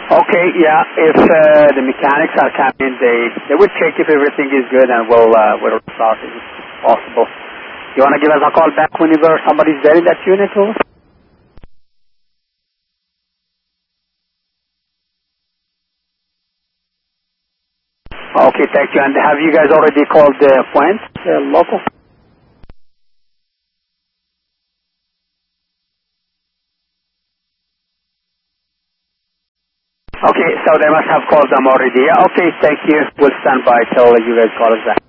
Okay, yeah. If the mechanics are coming, they will check if everything is good, and we'll start as possible. You want to give us a call back whenever somebody's there in that unit, or? Okay, thank you. And have you guys already called the point, the local? Okay, so they must have called them already. Yeah, okay, thank you. We'll stand by till you guys call us back.